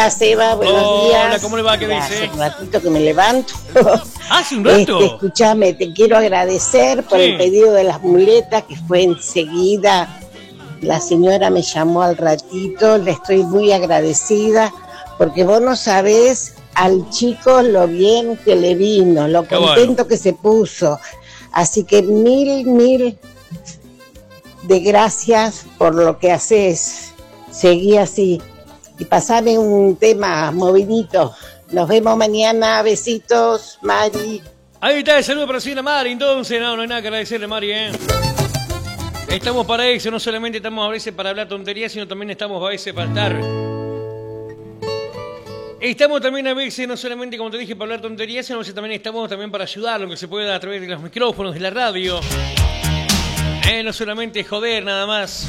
Seba, buenos días. Hola, ¿cómo le va? ¿Qué dice? Hace un ratito que me levanto. ¿Hace un rato? Escuchame, te quiero agradecer por el pedido de las muletas, que fue enseguida. La señora me llamó al ratito, le estoy muy agradecida, porque vos no sabés al chico lo bien que le vino, lo contento que se puso. Así que mil de gracias por lo que haces. Seguí así. Y pasame un tema movidito. Nos vemos mañana. Besitos, Mari. Ahí está el saludo para la señora Mari. Entonces, no hay nada que agradecerle, Mari, Estamos para eso. No solamente estamos a veces para hablar tonterías, sino también estamos a veces para estar. Estamos también a veces, no solamente, como te dije, para hablar tonterías, sino que también estamos también para ayudar lo que se pueda a través de los micrófonos, de la radio. No solamente joder, nada más.